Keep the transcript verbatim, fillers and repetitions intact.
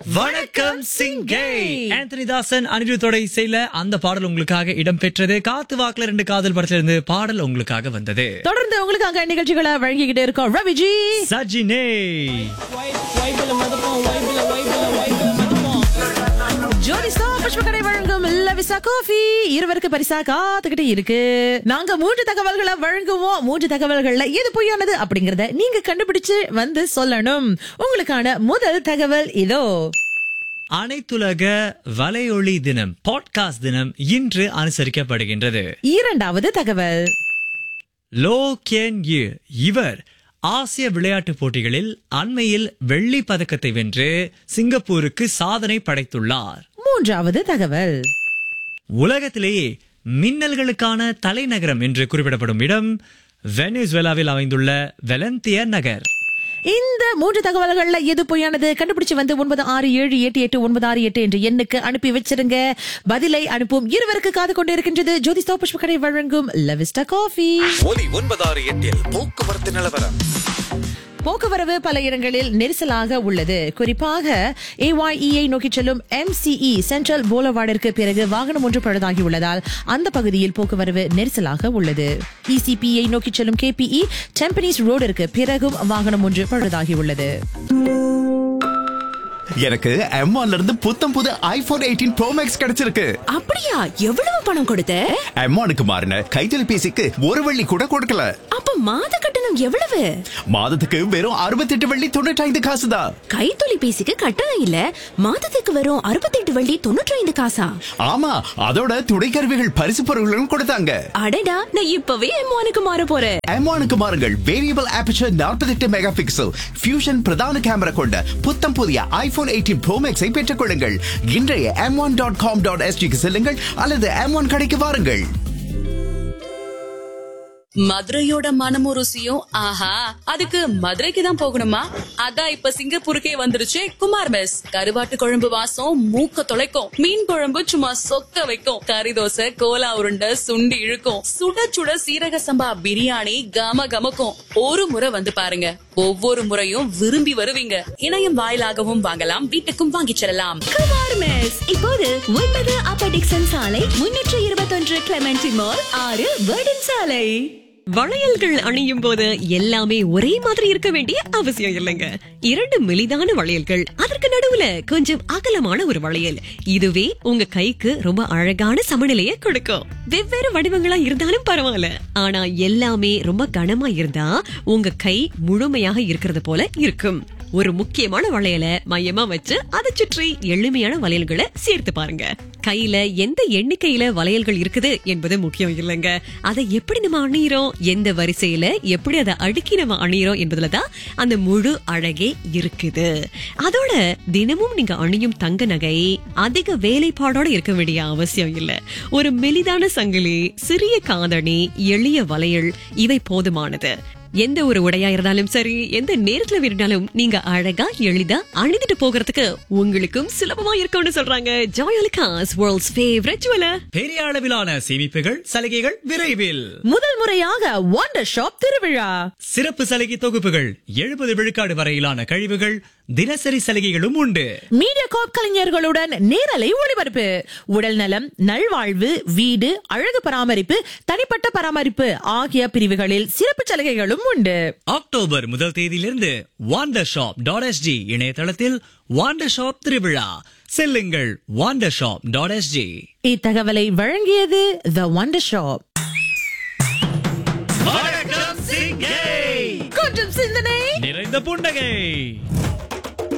வணக்கம் சிங்கை. ஆந்தனி தாசன் அனிருத்தோட இசையில அந்த பாடல் உங்களுக்காக இடம் பெற்றது. காத்து வாக்குல ரெண்டு காதல் படத்துல இருந்து பாடல் உங்களுக்காக வந்தது. தொடர்ந்து உங்களுக்காக நிகழ்ச்சிகளை வழங்கிக்கிட்டே இருக்கோம் ரவிஜி சஜினே. ஜோதிஸ்தா புஷ்பக்கடை வழங்கும் லவிசா காஃபி இருவருக்கு பரிசா காத்துக்கிட்டு இருக்கு. நாங்க மூன்று தகவல்களை வழங்குவோம். மூன்று தகவல்கள்ல எது பொய்யானது அப்படிங்கறத நீங்க கண்டுபிடிச்சு வந்து சொல்லணும். உங்களுக்கான முதல் தகவல் இதோ. அனைத்துலக வலையொலி தினம், பாட்காஸ்ட் தினம் இன்று அனுசரிக்கப்படுகின்றது. இரண்டாவது தகவல், லோ கேன் யூ இவர் ஆசிய விளையாட்டுப் போட்டிகளில் அண்மையில் வெள்ளி பதக்கத்தை வென்று சிங்கப்பூருக்கு சாதனை படைத்துள்ளார். மூன்றாவது தகவல், உலகத்திலேயே மின்னல்களுக்கான தலைநகரம் என்று குறிப்பிடப்படும் இடம் வெனிசுவேலாவில் அமைந்துள்ள வெலந்தியா நகர். இந்த மூன்று தகவல்கள்ல எது பொய்யானது கண்டுபிடிச்சு வந்து ஒன்பது ஆறு ஏழு எட்டு எட்டு ஒன்பது ஆறு எட்டு என்ற எண்ணுக்கு அனுப்பி வச்சிருங்க. பதிலை அனுப்பும் இருவருக்கு காது கொண்டு இருக்கின்றது ஜோதிஸ்தா புஷ்பக்கடை வழங்கும் லவிஸ்டா காஃபி. ஒலி ஒன்பது ஆறு எட்டில் போக்குவரத்து நிலவரம். போக்குவரவு பல இடங்களில் நெரிசலாக உள்ளது. குறிப்பாக ஏஒய்இயை நோக்கி செல்லும் எம்சிஇ சென்ட்ரல் போலவார்டிற்கு பிறகு வாகனம் ஒன்று பழுதாகி உள்ளதால் அந்த பகுதியில் போக்குவரவு நெரிசலாக உள்ளது. இசிபியை நோக்கி செல்லும் கேபிஇ டெம்பனிஸ் ரோடிற்கு பிறகும் வாகனம் ஒன்று பழுதாகி உள்ளது. எனக்கு எம் ஒன்ல இருந்து புத்தம் புது ஐபோன் எயிட்டீன் ப்ரோ மேக்ஸ் கிடைச்சிருக்கு. அப்படியா? எவ்வளவு பணம் கொடுத்த? எம் ஒன்னுக்கு மாறின கைத்தொலைபேசிக்கு ஒரு வெள்ளி கூட கொடுக்கல. அப்ப மாத கட்டணம் எவ்வளவு? மாதத்துக்கு வெறும் அறுபத்தி எட்டு வெள்ளி தொண்ணூற்றி ஐந்து காசு தான். கைத்தொலைபேசிக்கு கட்டணம் இல்ல, மாதத்துக்கு வெறும் அறுபத்தி எட்டு வெள்ளி தொண்ணூற்றி ஐந்து காசா? ஆமா, அதோட துணை கருவிகள் பரிசு பொருட்களும் கொடுத்தாங்க. அடடா, நான் இப்பவே எம் ஒன்னுக்கு மாற போறேன். எம் ஒன்னுக்கு மாறுங்கள். வேரியபிள் ஆபர்ச்சர் நாற்பத்தி எட்டு மெகா பிக்சல் ஃபியூஷன் பிரதான கேமரா கொண்ட புத்தம் புதிய ஐபோன் எயிட்டீன் ப்ரோ மேக்ஸை பெற்றுக் கொள்ளுங்கள். இன்றைய M one dot com dot எஸ்டிக்கு செல்லுங்கள் அல்லது எம் ஒன் கடைக்கு வாருங்கள். மதுரையோட மனமும் ருசியும் ஆஹா, அதுக்கு மதுரைக்கு தான் போகணுமா? அதான் இப்ப சிங்கப்பூருக்கே வந்துருச்சு குமார் மெஸ். கருவாட்டு குழம்பு வாசம் மூக்க தொலைக்கும், மீன் குழம்பு சும்மா சொக்க வைக்கும், கறி தோசை கோலா உருண்டை சுண்டி இழுக்கும், சுட சுட சீரக சம்பா பிரியாணி கம கமக்கும். ஒரு முறை வந்து பாருங்க, ஒவ்வொரு முறையும் விரும்பி வருவீங்க. இணையம் வாயிலாகவும் வாங்கலாம், வீட்டுக்கும் வாங்கிச் செல்லலாம். குமார் மெஸ் இப்போது ஒன்பது அப்பர் டிக்சன் சாலை, முன்னூற்று இருபத்தொன்று கிளமென்சி மால், ஆறு வேர்டன் சாலை. வளையல்கள் அணியும் போது எல்லாமே ஒரே மாதிரி இருக்க வேண்டிய அவசியம் இல்லைங்க. இரண்டு மெலிதான வளையல்கள், அதற்கு நடுவுல கொஞ்சம் அகலமான ஒரு வளையல், இதுவே உங்க கைக்கு ரொம்ப அழகான சமநிலையை கொடுக்கும். வெவ்வேறு வடிவங்களா இருந்தாலும் பரவாயில்ல, ஆனா எல்லாமே ரொம்ப கனமா இருந்தா உங்க கை முழுமையாக இருக்கிறது போல இருக்கும். ஒரு முக்கியமான வளையலை மையமா வச்சு அதை சுற்றி எளிமையான வளையல்களை சேர்த்து பாருங்க. கையில எந்த எண்ணிக்கையில வளையல்கள் இருக்குது என்பது முக்கியம் இல்லைங்க, அதை எப்படி நம்ம அணியிறோம், எந்த வரிசையில எப்படி அதை அடுக்கி நம்ம அணியிறோம் என்பதுலதான் அந்த முழு அழகே இருக்குது. அதோட தினமும் நீங்க அணியும் தங்க நகை அதிக வேலைப்பாடோட இருக்க வேண்டிய அவசியம் இல்ல. ஒரு மெலிதான சங்கிலி, சிறிய காதணி, எளிய வளையல் இவை போதுமானது. எந்த ஒரு உடையா இருந்தாலும் சரி, எந்த நேரத்துல வேணும்னாலும் நீங்க அழகா எளிதா அணிந்துட்டு போகிறதுக்கு உங்களுக்கும் சுலபமா இருக்கும்னு சொல்றாங்க ஜாயாலுகாஸ், வேர்ல்ட்ஸ் ஃபேவரட் ஜுவலர். பெரிய அளவிலான சேமிப்புகள், சலுகைகள் விரைவில். முதல் முறையாக வண்டர் ஷாப் திருவிழா. சிறப்பு சலுகை தொகுப்புகள், எழுபது விழுக்காடு வரையிலான கழிவுகள், தினசரி சலுகைகளும் உண்டு. மீடியா காப் கலைஞர்களுடன் நேரலை ஒளிபரப்பு, உடல் நலம், நல்வாழ்வு, வீடு, அழகு பராமரிப்பு, தனிப்பட்ட பராமரிப்பு ஆகிய பிரிவுகளில் சிறப்பு சலுகைகளும் உண்டு. அக்டோபர் முதல் தேதியிலிருந்து வண்டர் ஷாப் டாட் எஸ்ஜி இணையதளத்தில் வண்டர் ஷாப் திருவிழா. செல்லுங்கள் வண்டர் ஷாப் டாட் எஸ்ஜி. இத்தகவலை வழங்கியது தி வண்டர் ஷாப். வணக்கம் சிங்கை. கொஞ்சம் சிந்தனை நிறைந்த புன்னகை.